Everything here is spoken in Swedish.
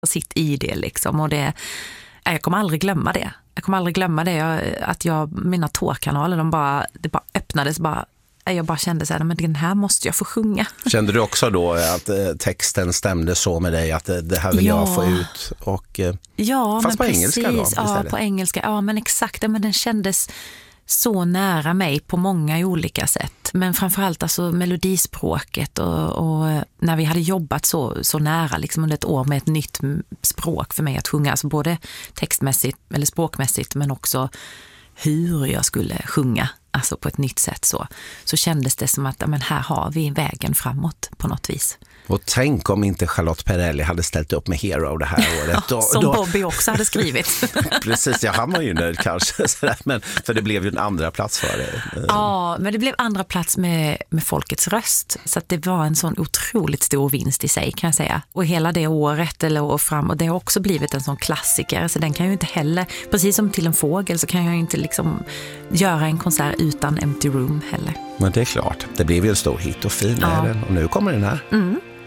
sitt i det liksom, och jag kommer aldrig glömma det. Att mina tårkanaler, det bara öppnades, jag bara kände så här, men den här måste jag få sjunga. Kände du också då att texten stämde så med dig, att det här vill jag få ut? Och, fast på engelska då? Ja, på engelska. Ja, men exakt. Men den kändes så nära mig på många olika sätt. Men framförallt alltså melodispråket och när vi hade jobbat så nära liksom under ett år med ett nytt språk för mig att sjunga. Alltså både textmässigt eller språkmässigt, men också hur jag skulle sjunga. Alltså på ett nytt sätt så kändes det som att men här har vi vägen framåt på något vis. Och tänk om inte Charlotte Perrelli hade ställt upp med Hero det här året. Som Bobby också hade skrivit. Precis, han var ju nöjd kanske. Men, för det blev ju en andra plats för det. Ja, men det blev andra plats med Folkets röst. Så att det var en sån otroligt stor vinst i sig, kan jag säga. Och hela det året eller år fram, och det har också blivit en sån klassiker. Så den kan ju inte heller, precis som Till en fågel, så kan jag ju inte liksom göra en konsert utan Empty Room heller. Men det är klart, det blev ju en stor hit och fin är den. Och nu kommer den här.